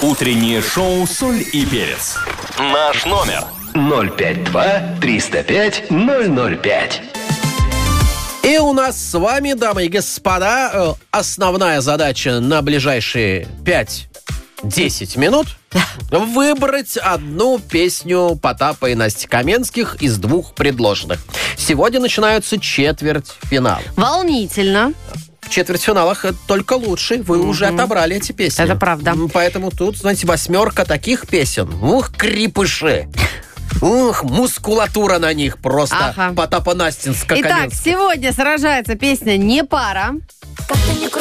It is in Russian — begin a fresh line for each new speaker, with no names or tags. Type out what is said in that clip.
Утреннее шоу «Соль и перец». Наш номер
052-305-005.
И у нас с вами, дамы и господа, основная задача на ближайшие 5-10 минут выбрать одну песню Потапа и Насти Каменских из двух предложенных. Сегодня начинаются четвертьфиналы.
Волнительно.
В четвертьфиналах только лучше. Вы уже отобрали эти песни.
Это правда.
Поэтому тут, знаете, 8 таких песен. Ух, крепыши! Ух, мускулатура на них просто.
Ага.
Потапа-Настинска.
Итак, сегодня сражается песня «Не пара».
Как-то не